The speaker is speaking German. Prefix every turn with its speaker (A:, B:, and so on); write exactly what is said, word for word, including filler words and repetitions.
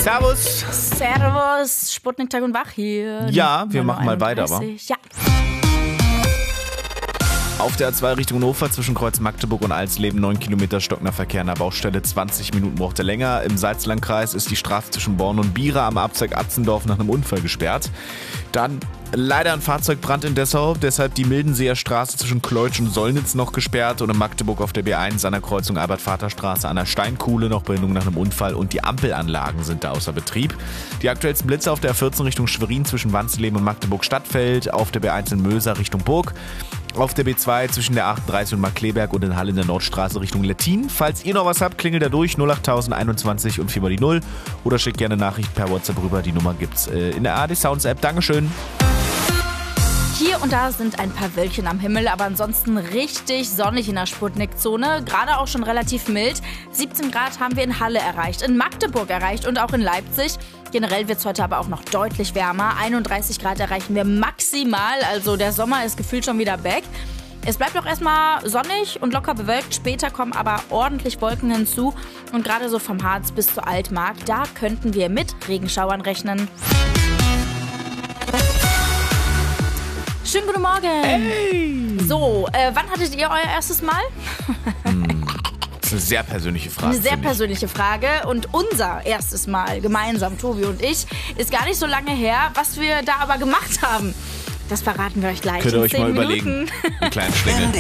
A: Servus.
B: Servus, Sputnik Tag und Wach hier.
A: Ja, wir machen mal weiter, aber.
B: Ja.
A: Auf der A zwei Richtung Hannover zwischen Kreuz Magdeburg und Alsleben neun Kilometer stockender Verkehr an der Baustelle, zwanzig Minuten braucht er länger. Im Salzlandkreis ist die Straße zwischen Born und Bierer am Abzweig Atzendorf nach einem Unfall gesperrt. Dann leider ein Fahrzeugbrand in Dessau, deshalb die Mildenseer Straße zwischen Kleutsch und Sollnitz noch gesperrt und in Magdeburg auf der B eins an der Kreuzung Albert-Vater-Straße an der Steinkuhle noch Behinderung nach einem Unfall und die Ampelanlagen sind da außer Betrieb. Die aktuellsten Blitze auf der A vierzehn Richtung Schwerin zwischen Wansleben und Magdeburg-Stadtfeld, auf der B eins in Möser Richtung Burg, auf der B zwei zwischen der achtunddreißig und Markkleeberg und in Halle in der Nordstraße Richtung Lettin. Falls ihr noch was habt, klingelt da durch null acht null einundzwanzig und vier mal die null oder schickt gerne Nachricht per WhatsApp rüber. Die Nummer gibt's äh, in der A R D Sounds App. Dankeschön.
B: Hier und da sind ein paar Wölkchen am Himmel, aber ansonsten richtig sonnig in der Sputnik-Zone. Gerade auch schon relativ mild. siebzehn Grad haben wir in Halle erreicht, in Magdeburg erreicht und auch in Leipzig. Generell wird es heute aber auch noch deutlich wärmer. einunddreißig Grad erreichen wir maximal, also der Sommer ist gefühlt schon wieder back. Es bleibt auch erstmal sonnig und locker bewölkt. Später kommen aber ordentlich Wolken hinzu. Und gerade so vom Harz bis zur Altmark, da könnten wir mit Regenschauern rechnen. Schönen guten Morgen.
A: Hey.
B: So, äh, wann hattet ihr euer erstes Mal?
A: Das ist eine sehr persönliche Frage.
B: Eine sehr persönliche Frage. Und unser erstes Mal gemeinsam, Tobi und ich, ist gar nicht so lange her. Was wir da aber gemacht haben, das verraten wir euch gleich.
A: Könnt ihr euch mal
B: Minuten.
A: überlegen. Einen kleinen Schlingel.